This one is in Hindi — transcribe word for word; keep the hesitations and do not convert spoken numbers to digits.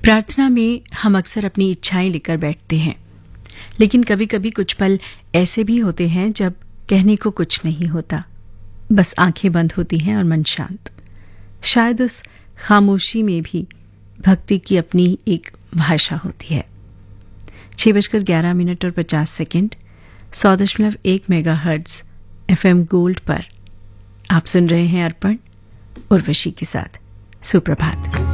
प्रार्थना में हम अक्सर अपनी इच्छाएं लेकर बैठते हैं, लेकिन कभी कभी कुछ पल ऐसे भी होते हैं जब कहने को कुछ नहीं होता, बस आंखें बंद होती हैं और मन शांत। शायद उस खामोशी में भी भक्ति की अपनी एक भाषा होती है। छह बजकर ग्यारह मिनट और पचास सेकेंड सौ दशमलव एक mega hertz F M gold पर आप सुन रहे हैं अर्पण उर्वशी के साथ। सुप्रभात।